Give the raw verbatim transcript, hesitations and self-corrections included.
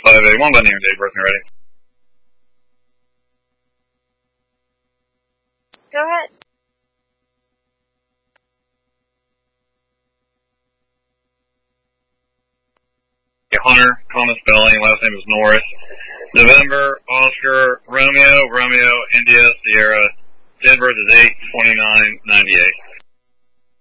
five eight one by name and date of birth when you're ready. Go ahead. Hunter, common spelling, last name is Norris. November, Oscar, Romeo, Romeo, India, Sierra, date of birth is eight twenty-nine ninety-eight.